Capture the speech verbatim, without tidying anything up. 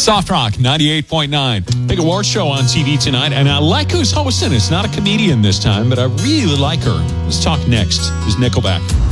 Soft Rock ninety-eight point nine. Big award show on T V tonight, and I like who's hosting. It's not a comedian this time, but I really like her. Let's talk next. Is Nickelback.